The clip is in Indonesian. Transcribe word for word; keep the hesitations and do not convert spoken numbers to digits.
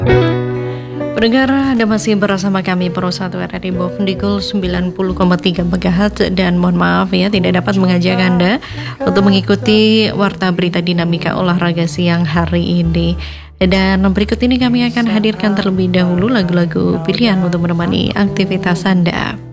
Pendengar, Anda masih bersama kami Pro satu R R I Bovendikul sembilan puluh koma tiga MHz. Dan mohon maaf ya, tidak dapat mengajak Anda untuk mengikuti Warta Berita Dinamika Olahraga siang hari ini. Dan berikut ini kami akan hadirkan terlebih dahulu lagu-lagu pilihan untuk menemani aktivitas Anda.